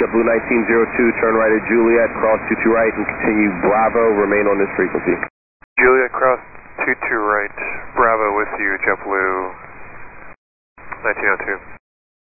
JetBlue 1902, turn right at Juliet, cross 22 right and continue Bravo, remain on this frequency. Juliet, cross 22 right, Bravo with you, JetBlue 1902.